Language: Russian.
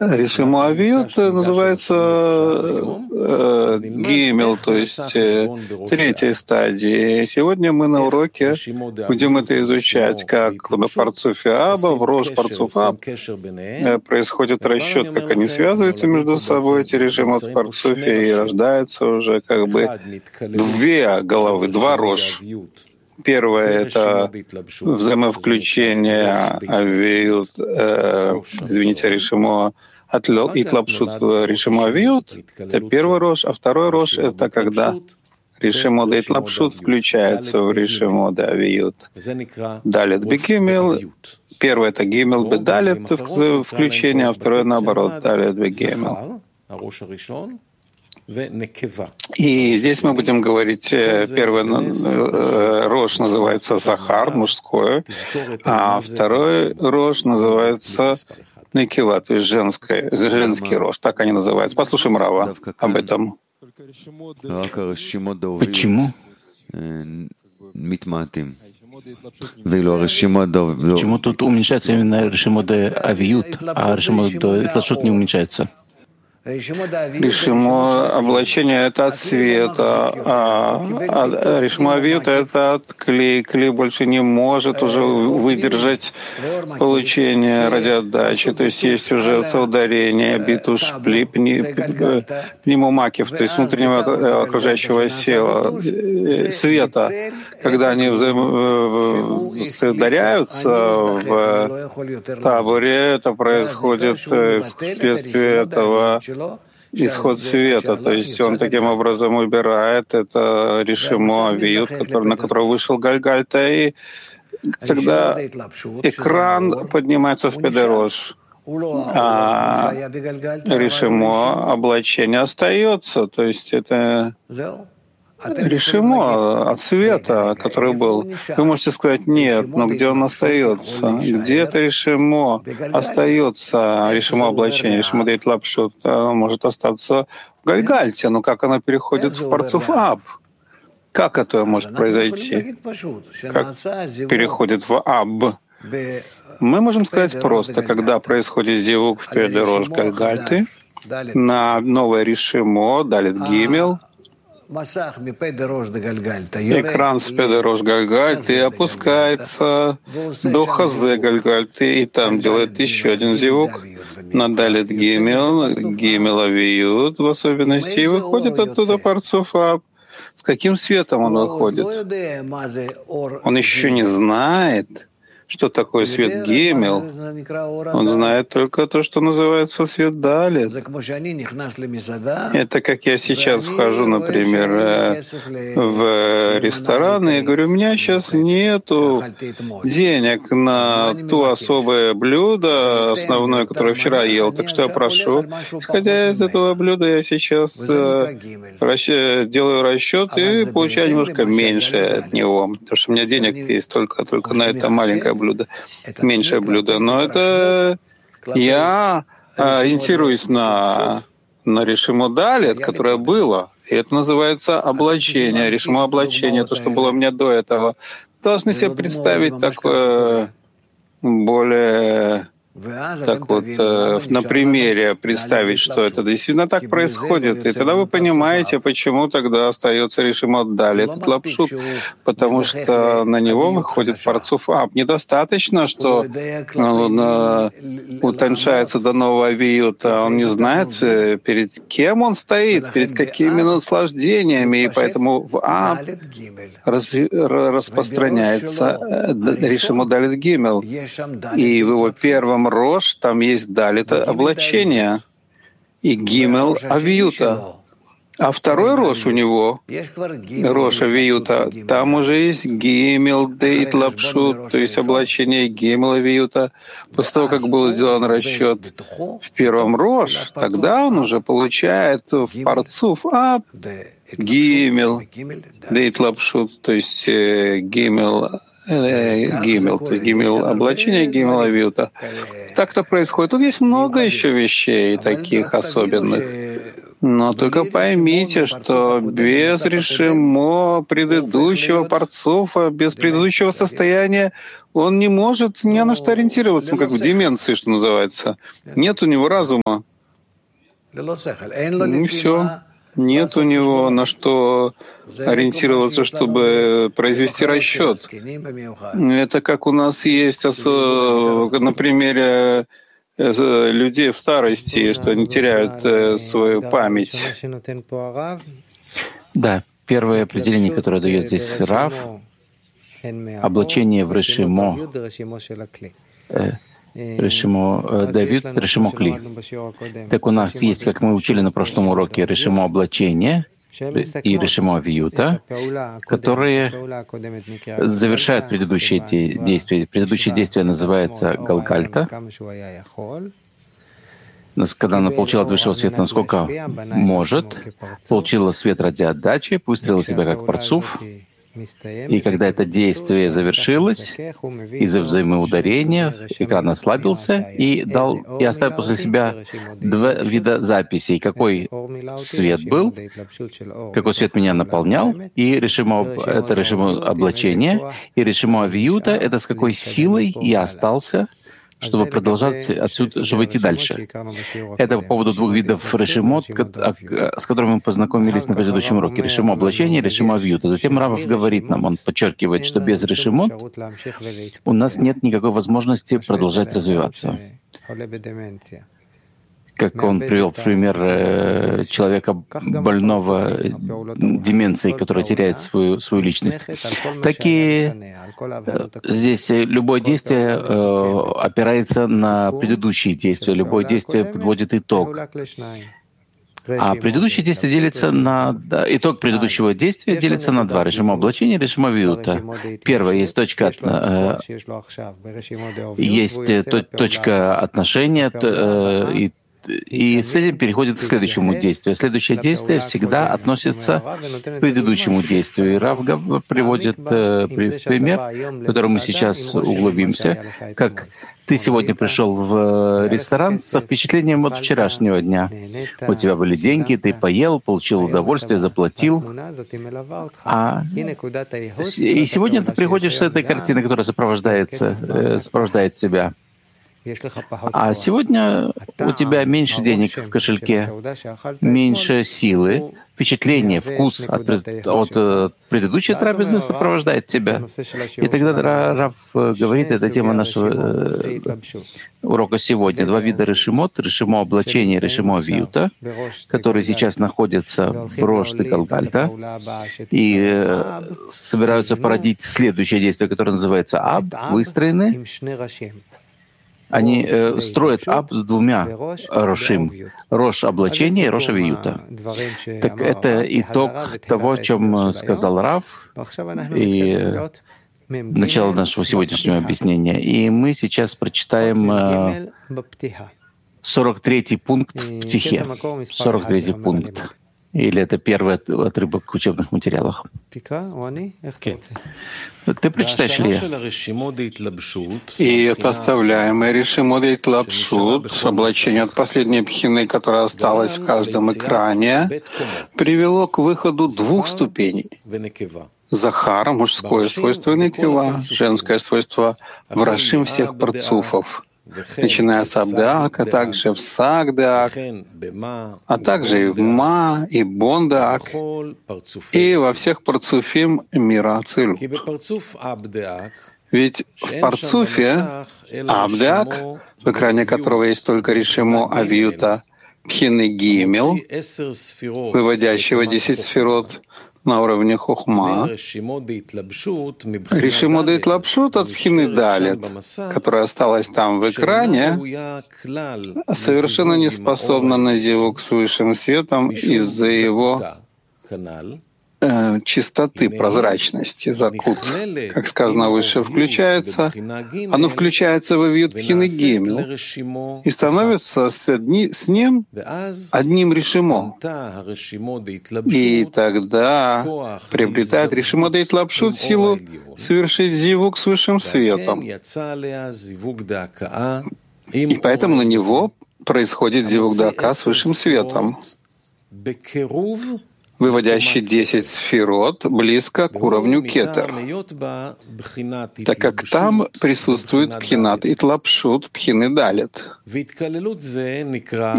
Решимо Авиют называется гимел, то есть третьей стадии. Сегодня мы на уроке будем это изучать, как на парцуфе Аба, в Рош парцуф Аб происходит расчет, как они связываются между собой, эти режимы в парцуфе, и рождается уже как бы две головы, два Рош. Первое — это взаимовключение Авиют, решимо Итлапшут решимо Авиют. Это первый Рош. А второй Рош — это когда решимо да Итлапшут включается в решимо да Авиют. Далит бегимел. Первое — это гимел бедалит включение, а второе — наоборот, далит бегимел. И здесь мы будем говорить, первый Рош называется Захар, мужское, а второй Рош называется Некива, то есть женский Рош, так они называются. Послушаем Рава об этом. Почему? Почему тут уменьшается именно решимо де Авиют, а решимо де Итлапшут не уменьшается? Решимо облачение — это от света, а решимо Авиют — это от клей. Клей больше не может уже выдержать получение радиоотдачи. То есть есть уже соударение, битуш, пневмомакив, то есть внутреннего окружающего света. Когда они соударяются в таборе, это происходит вследствие этого исход света, то есть он таким образом убирает это решимо Авиют, на который вышел Гальгальта, и тогда экран поднимается в Педерош, а решимо облачение остается, то есть это решимо от света, который был. Вы можете сказать: нет, но где он остается? Где это решимо остается? Решимо облачение, решимо да Итлапшут может остаться в Гальгальте, но как оно переходит в парцуф Аб? Как это может произойти? Как переходит в Аб? Мы можем сказать просто: когда происходит зивук в Педерош Гальгальты, на новое решимо, далит гимел, экран с Педерош Гальгальты опускается до Хазе Гальгальты, и там делает еще один зивук на далит гимел Авиют в особенности, и выходит оттуда парцуф Аб. С каким светом он выходит? Он еще не знает, что такое свет гимел. Он знает только то, что называется свет далит. Это как я сейчас вхожу, например, в ресторан и говорю: у меня сейчас нету денег на то особое блюдо основное, которое вчера ел, так что я прошу. Исходя из этого блюда, я сейчас делаю расчет и получаю немножко меньше от него, потому что у меня денег есть только на это маленькое блюдо, меньшее блюдо. Но это я ориентируюсь на решимо далит, которое было. И это называется облачение, решимо облачение, то, что было у меня до этого. Должны себе представить такое более... Так вот, на примере представить, что это действительно так происходит, и тогда вы понимаете, почему тогда остается решимо далит Итлапшут, потому что на него выходит парцуф Аб. Недостаточно, что он утоншается до нового Авиюта, он не знает, перед кем он стоит, перед какими наслаждениями, и поэтому в Аб распространяется решимо далит гимел, и в его первом Рош, там есть далит облачение и гимел Авиюта. А второй Рош у него, Рош Авиюта, там уже есть гимел де Итлапшут, то есть облачение гимел Авиюта. После того, как был сделан расчет в первом Рош, тогда он уже получает в парцуф Аб гимел де Итлапшут, то есть гимел облачение, гимел Авиюта. Так-то происходит. Тут есть много еще вещей таких особенных. Но только поймите, что без решимо предыдущего парцуфа, без предыдущего состояния, он не может ни на что ориентироваться, как в деменции, что называется. Нет у него разума. И все. Нет у него на что ориентироваться, чтобы произвести расчет. Это как у нас есть на примере людей в старости, что они теряют свою память. Да, первое определение, которое дает здесь Рав, облачение в решимо, решимо Давид, решимо Кли. Так у нас есть, как мы учили на прошлом уроке, решимо облачение и решимо Авиюта, которые завершают предыдущие действия. Предыдущее действие называется Галгальта. Когда она получила от высшего света, насколько может, получила свет ради отдачи, выставила себя как парцуф, и когда это действие завершилось, из-за взаимоударения экран ослабился и оставил после себя два вида записей. Какой свет был, какой свет меня наполнял, и это решимо облачение, и решимо авиюта — это с какой силой я остался, чтобы продолжать отсюда, чтобы идти дальше. Это по поводу двух видов решимот, с которыми мы познакомились на предыдущем уроке. Решимо облачение, решимо авиюта. Затем Равов говорит нам, он подчеркивает, что без решимот у нас нет никакой возможности продолжать развиваться. Как он привел пример человека больного деменцией, который теряет свою личность. Так и здесь любое действие опирается на предыдущие действия, любое действие подводит итог. А предыдущее действие делится итог предыдущего действия делится на два: решимо облачения и решимо авиюта. Первое, есть точка отношения, и с этим переходит к следующему действию. Следующее действие всегда относится к предыдущему действию. И Рав приводит пример, в который мы сейчас углубимся, как ты сегодня пришел в ресторан со впечатлением от вчерашнего дня. У тебя были деньги, ты поел, получил удовольствие, заплатил. И сегодня ты приходишь с этой картиной, которая сопровождает тебя. А сегодня у тебя меньше денег в кошельке, меньше силы, впечатление, вкус от предыдущей трапезы сопровождает тебя. И тогда Рав говорит, это тема нашего урока сегодня. Два вида решимот: решимо облачения и решимо авиюта, которые сейчас находятся в Рош Галгальта и собираются породить следующее действие, которое называется Аб, выстроены. Они строят Аб с двумя Рошим: Рош облачения и Рош авиюта. Так это итог того, о чем сказал Рав, и начало нашего сегодняшнего объяснения. И мы сейчас прочитаем 43-й пункт в Птихе. 43-й пункт. Или это первый отрывок в учебных материалах? Ты прочитаешь, Илья? И это оставляемое решимо дейт лапшут, облачение от последней пхины, которая осталась в каждом экране, привело к выходу двух ступеней. Захар, мужское свойство, и Некева, женское свойство, врашим всех парцуфов, начиная с Абдеак, а также в Сагдеак, а также и в Ма, и Бондеак, и во всех парцуфим мира Ацилут. Ведь в парцуфе Абдеак, в экране которого есть только решимо авиюта пхины гимел, выводящего 10 сферот на уровне хохма, решимо дейт лапшут от пхины далет, которая осталась там в экране, совершенно не способна на зивук с высшим светом из-за его чистоты, прозрачности, закут. Как сказано выше, оно включается в авиют пхины гимел и становится с ним одним решимо. И тогда приобретает решимо дейт лапшут силу совершить зивук с высшим светом. И поэтому на него происходит зивук дака с высшим светом. выводящий 10 сферот близко к уровню кетер, так как там присутствует пхинат итлапшут пхины далит.